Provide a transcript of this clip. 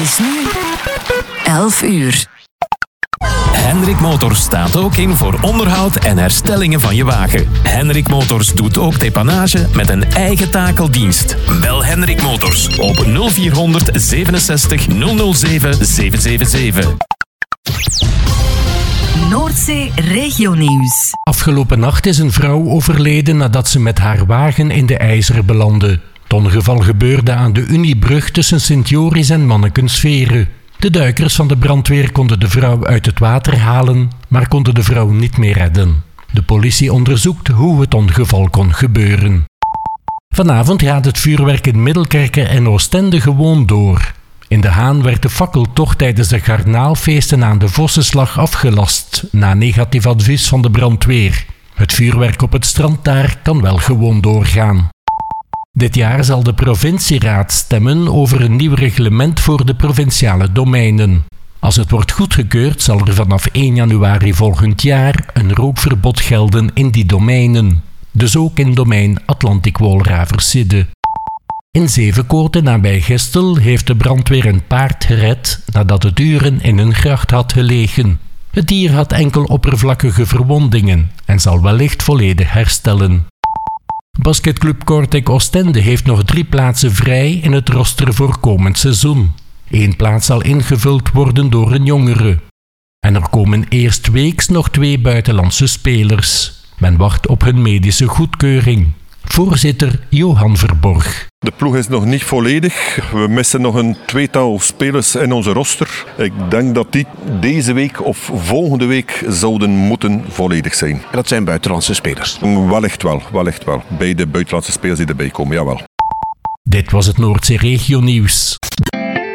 is nu 11 uur. Hendrik Motors staat ook in voor onderhoud en herstellingen van je wagen. Hendrik Motors doet ook depanage met een eigen takeldienst. Bel Hendrik Motors op 0400 67 007 777. Noordzee Regionieuws. Afgelopen nacht is een vrouw overleden nadat ze met haar wagen in de IJzer belandde. Het ongeval gebeurde aan de Uniebrug tussen Sint-Joris en Mannekensveren. De duikers van de brandweer konden de vrouw uit het water halen, maar konden de vrouw niet meer redden. De politie onderzoekt hoe het ongeval kon gebeuren. Vanavond gaat het vuurwerk in Middelkerke en Oostende gewoon door. In De Haan werd de fakkeltocht tijdens de garnaalfeesten aan de Vossenslag afgelast, na negatief advies van de brandweer. Het vuurwerk op het strand daar kan wel gewoon doorgaan. Dit jaar zal de provincieraad stemmen over een nieuw reglement voor de provinciale domeinen. Als het wordt goedgekeurd zal er vanaf 1 januari volgend jaar een rookverbod gelden in die domeinen. Dus ook in domein Atlantic-Wolraversidde. In Zevenkoten nabij Gestel heeft de brandweer een paard gered nadat het uren in een gracht had gelegen. Het dier had enkel oppervlakkige verwondingen en zal wellicht volledig herstellen. Basketclub Kortrijk Oostende heeft nog 3 plaatsen vrij in het roster voor komend seizoen. 1 plaats zal ingevuld worden door een jongere. En er komen eerstweeks nog 2 buitenlandse spelers. Men wacht op hun medische goedkeuring. Voorzitter Johan Verborg. De ploeg is nog niet volledig. We missen nog een 2-tal spelers in onze roster. Ik denk dat die deze week of volgende week zouden moeten volledig zijn. En dat zijn buitenlandse spelers? Wellicht wel. Bij de buitenlandse spelers die erbij komen, jawel. Dit was het Noordzee Regionieuws.